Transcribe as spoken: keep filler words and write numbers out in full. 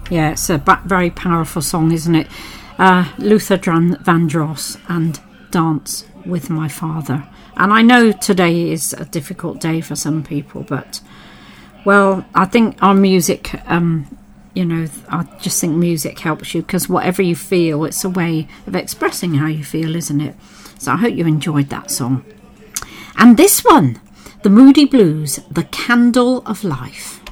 Yeah, it's a ba- very powerful song, isn't it? Uh, Luther Dran- Vandross and Dance with My Father. And I know today is a difficult day for some people, but, well, I think our music, um, you know, I just think music helps you, because whatever you feel, it's a way of expressing how you feel, isn't it? So I hope you enjoyed that song. And this one, the Moody Blues, The Candle of Life.